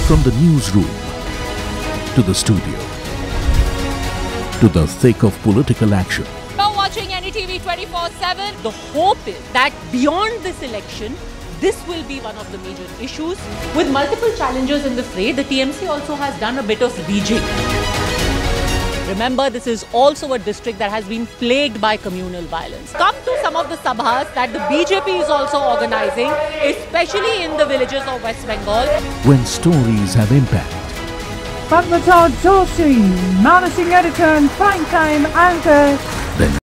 From the newsroom to the studio to the thick of political action. You're watching NDTV 24/7. The hope is that beyond this election, this will be one of the major issues. With multiple challengers in the fray, the TMC also has done a bit of rejigging. Remember, this is also a district that has been plagued by communal violence. Come to some of the sabhas that the BJP is also organizing, especially in the villages of West Bengal. When stories have impact. Fatmata Joshi, managing editor and primetime anchor. Then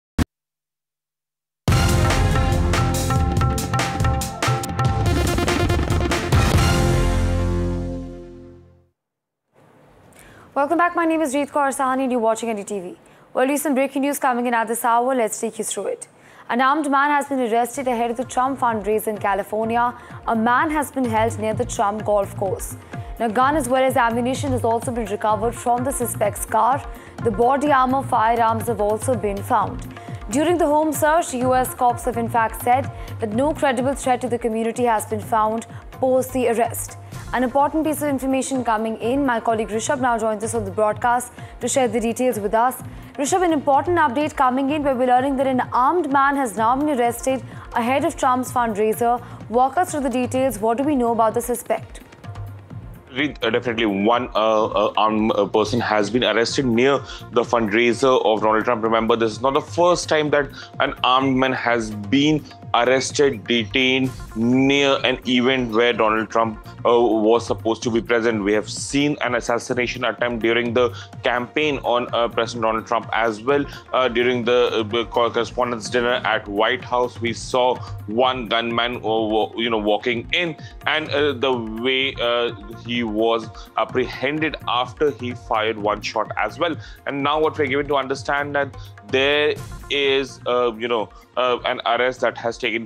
welcome back. My name is Jeet Kaur Sahani and you're watching NDTV. Well, recent breaking news coming in at this hour. Let's take you through it. An armed man has been arrested ahead of the Trump fundraiser in California. A man has been held near the Trump golf course. Now, gun as well as ammunition has also been recovered from the suspect's car. The body armor, firearms have also been found. During the home search, US cops have in fact said that no credible threat to the community has been found post the arrest. An important piece of information coming in. My colleague Rishabh now joins us on the broadcast to share the details with us. Rishabh, an important update coming in where we're learning that an armed man has now been arrested ahead of Trump's fundraiser. Walk us through the details. What do we know about the suspect? Definitely one armed person has been arrested near the fundraiser of Donald Trump. Remember, this is not the first time that an armed man has been arrested, detained near an event where Donald Trump was supposed to be present. We have seen an assassination attempt during the campaign on President Donald Trump as well. During the correspondence dinner at White House, we saw one gunman, walking in, and the way he was apprehended after he fired one shot as well. And now what we're given to understand that there is, an arrest that has taken